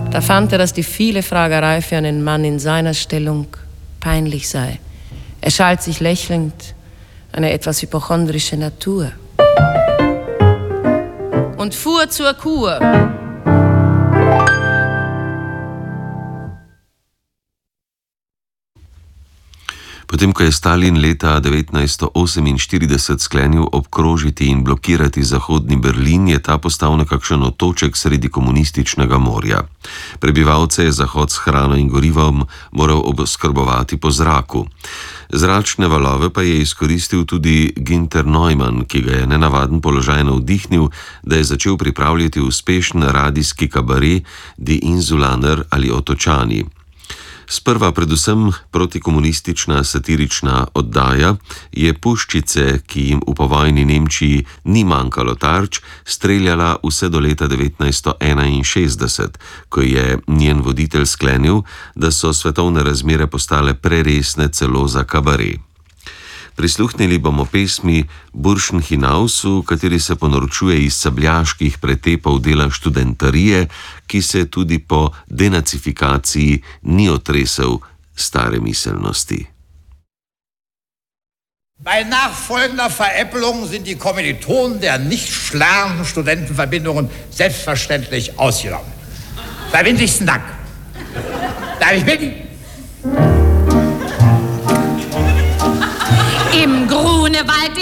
Da fand er, dass die viele Fragerei für einen Mann in seiner Stellung peinlich sei. Er schalt sich lächelnd, eine etwas hypochondrische Natur. Und fuhr zur Kur. Potem, ko je Stalin leta 1948 sklenil obkrožiti in blokirati zahodni Berlin, je ta postal nekakšen otoček sredi komunističnega morja. Prebivalce je Zahod s hrano in gorivom moral oskrbovati po zraku. Zračne valove pa je izkoristil tudi Günter Neumann, ki ga je nenavaden položaj navdihnil, da je začel pripravljati uspešen radijski kabaret Die Insulaner ali Otočani. Sprva predvsem protikomunistična satirična oddaja je puščice, ki jim v povojni Nemčiji ni manjkalo tarč, streljala vse do leta 1961, ko je njen voditelj sklenil, da so svetovne razmere postale preresne celo za kabaret. Prisluhnili bomo pesmi Burschen hinaus, v kateri se ponorčuje iz sabljaških pretepov dela študentarije, ki se tudi po denacifikaciji ni otresel stare miselnosti. Bei nachfolgender Veräppelung sind die Kommilitonen der nicht schlangen Studentenverbindungen selbstverständlich ausgenommen. Verbindlichsten Dank. Darf ich bitten? Im Grunewald